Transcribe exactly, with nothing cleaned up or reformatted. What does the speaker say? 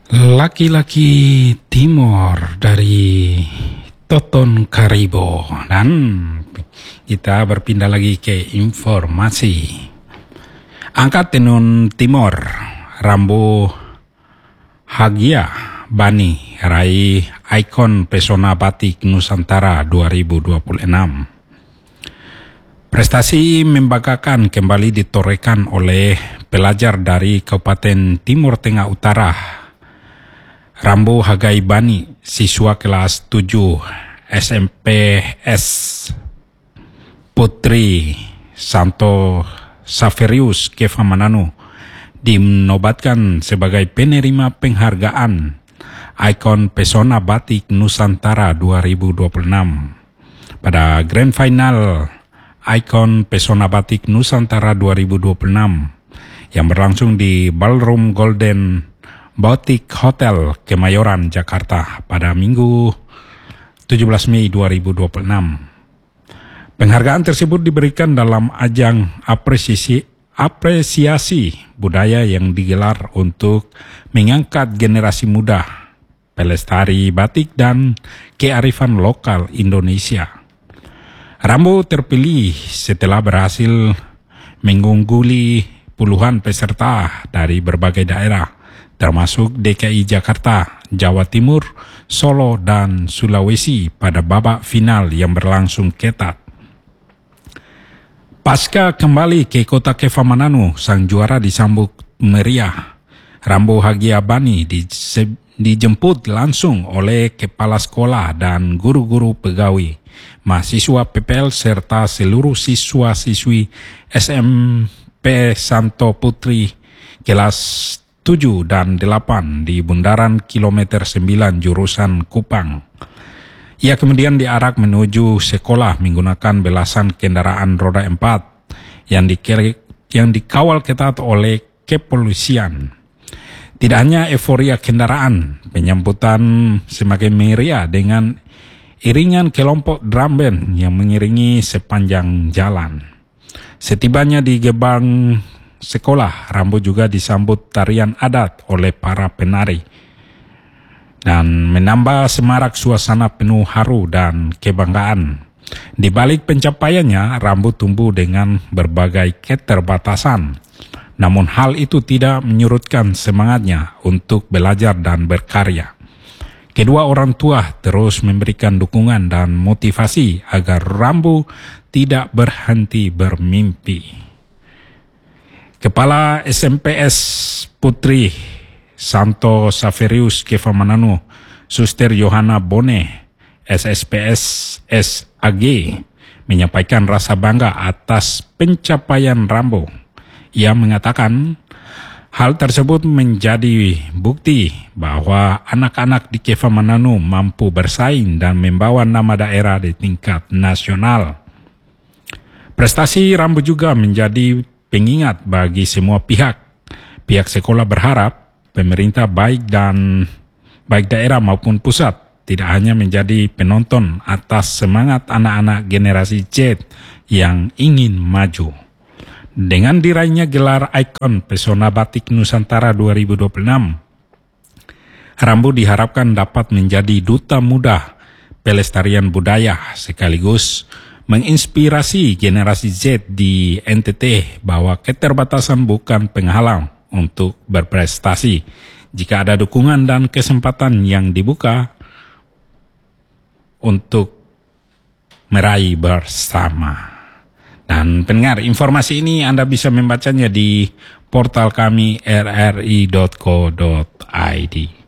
Laki-laki Timor dari Toton Karibo. Dan kita berpindah lagi ke informasi. Angkat Tenun Timor, Rambo Hagia Bani raih ikon pesona batik Nusantara dua ribu dua puluh enam. Prestasi membanggakan kembali ditorehkan oleh pelajar dari Kabupaten Timur Tengah Utara. Rambo Hagai Bani, siswa kelas tujuh S M P S Putri Santo Saverius Kefamananu, dinobatkan sebagai penerima penghargaan ikon pesona batik Nusantara dua ribu dua puluh enam. Pada Grand Final ikon pesona batik Nusantara dua ribu dua puluh enam yang berlangsung di Ballroom Golden Boutique Hotel Kemayoran, Jakarta pada Minggu tujuh belas Mei dua ribu dua puluh enam. Penghargaan tersebut diberikan dalam ajang apresiasi, apresiasi budaya yang digelar untuk mengangkat generasi muda, pelestari batik dan kearifan lokal Indonesia. Rambo terpilih setelah berhasil mengungguli puluhan peserta dari berbagai daerah, termasuk D K I Jakarta, Jawa Timur, Solo, dan Sulawesi pada babak final yang berlangsung ketat. Pasca kembali ke kota Kefamananu, sang juara disambut meriah. Rambo Hagia Bani dijemput langsung oleh kepala sekolah dan guru-guru pegawai, mahasiswa P P L serta seluruh siswa-siswi S M P Santo Putri kelas tujuh dan delapan di bundaran kilometer sembilan jurusan Kupang. Ia kemudian diarak menuju sekolah menggunakan belasan kendaraan roda empat yang, di, yang dikawal ketat oleh kepolisian. Tidak hanya euforia kendaraan, penyambutan semakin meriah dengan iringan kelompok drum band yang mengiringi sepanjang jalan. Setibanya di gerbang sekolah, Rambo juga disambut tarian adat oleh para penari dan menambah semarak suasana penuh haru dan kebanggaan. Di balik pencapaiannya, Rambo tumbuh dengan berbagai keterbatasan. Namun hal itu tidak menyurutkan semangatnya untuk belajar dan berkarya. Kedua orang tua terus memberikan dukungan dan motivasi agar Rambo tidak berhenti bermimpi. Kepala S M P S Putri Santo Saverius Kefamananu, Suster Yohana Bone, S S P S S A G, menyampaikan rasa bangga atas pencapaian Rambo. Ia mengatakan hal tersebut menjadi bukti bahwa anak-anak di Kefamananu mampu bersaing dan membawa nama daerah di tingkat nasional. Prestasi Rambo juga menjadi pengingat bagi semua pihak. Pihak sekolah berharap pemerintah baik dan baik daerah maupun pusat tidak hanya menjadi penonton atas semangat anak-anak generasi Z yang ingin maju. Dengan diraihnya gelar ikon pesona batik Nusantara dua ribu dua puluh enam, Rambo diharapkan dapat menjadi duta muda pelestarian budaya sekaligus menginspirasi generasi Z di N T T bahwa keterbatasan bukan penghalang untuk berprestasi jika ada dukungan dan kesempatan yang dibuka untuk meraih bersama. Dan pendengar, informasi ini Anda bisa membacanya di portal kami r r i dot co dot i d.